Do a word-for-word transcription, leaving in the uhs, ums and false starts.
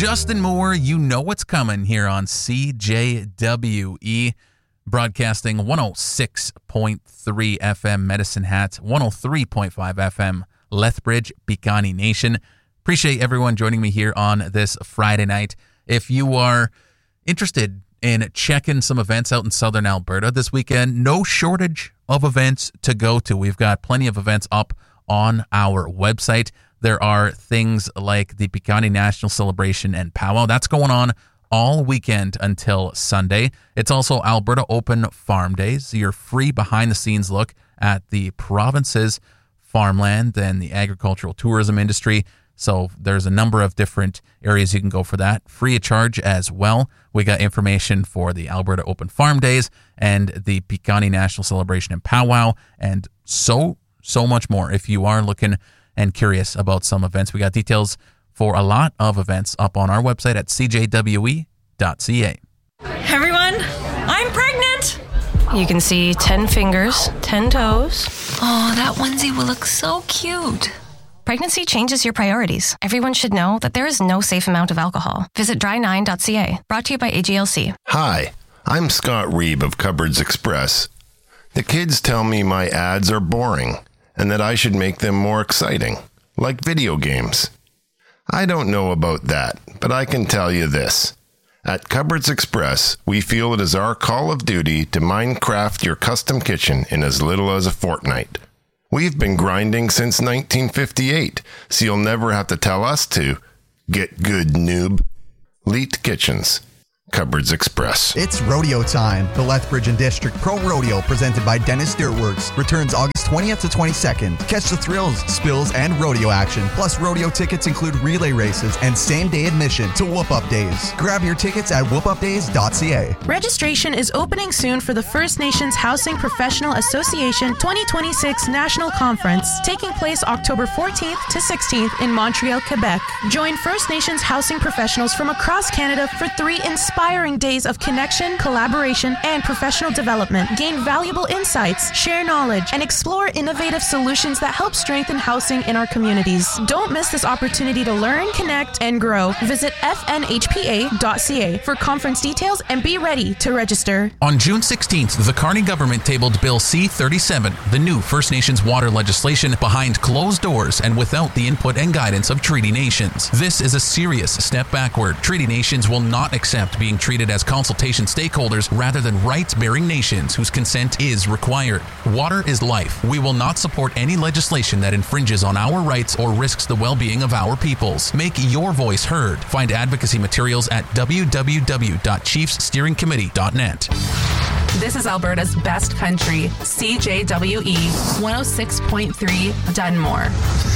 Justin Moore, you know what's coming here on C J W E, broadcasting one oh six point three F M Medicine Hat, one oh three point five F M Lethbridge, Piikani Nation. Appreciate everyone joining me here on this Friday night. If you are interested in checking some events out in southern Alberta this weekend, no shortage of events to go to. We've got plenty of events up on our website. There are things like the Piikani National Celebration and Powwow. That's going on all weekend until Sunday. It's also Alberta Open Farm Days, your free behind-the-scenes look at the province's farmland and the agricultural tourism industry. So there's a number of different areas you can go for that, free of charge as well. We got information for the Alberta Open Farm Days and the Piikani National Celebration and Powwow, and so, so much more. If you are looking and curious about some events, we got details for a lot of events up on our website at c j w e dot c a. Hey everyone, I'm pregnant! You can see ten fingers, ten toes. Oh, that onesie will look so cute. Pregnancy changes your priorities. Everyone should know that there is no safe amount of alcohol. Visit dry nine dot c a. Brought to you by A G L C. Hi, I'm Scott Reeb of Cupboards Express. The kids tell me my ads are boring and that I should make them more exciting, like video games. I don't know about that, but I can tell you this. At Cupboards Express, we feel it is our call of duty to Minecraft your custom kitchen in as little as a fortnight. We've been grinding since nineteen fifty-eight, so you'll never have to tell us to. Get good, noob. Leet Kitchens. Cupboards Express. It's rodeo time. The Lethbridge and District Pro Rodeo, presented by Dennis Dirtworks, returns August twentieth to twenty-second. Catch the thrills, spills, and rodeo action. Plus, rodeo tickets include relay races and same-day admission to Whoop Up Days. Grab your tickets at whoop up days dot c a. Registration is opening soon for the First Nations Housing Professional Association twenty twenty-six National Conference, taking place October fourteenth to sixteenth in Montreal, Quebec. Join First Nations housing professionals from across Canada for three inspiring days of connection, collaboration, and professional development. Gain valuable insights, share knowledge, and explore innovative solutions that help strengthen housing in our communities. Don't miss this opportunity to learn, connect, and grow. Visit f n h p a dot c a for conference details and be ready to register. On June sixteenth, the Carney government tabled Bill C thirty-seven, the new First Nations water legislation, behind closed doors and without the input and guidance of Treaty Nations. This is a serious step backward. Treaty Nations will not accept being treated as consultation stakeholders rather than rights-bearing nations whose consent is required. Water is life. We will not support any legislation that infringes on our rights or risks the well-being of our peoples. Make your voice heard. Find advocacy materials at w w w dot chiefs steering committee dot net. This is Alberta's best country, C J W E one oh six point three Dunmore.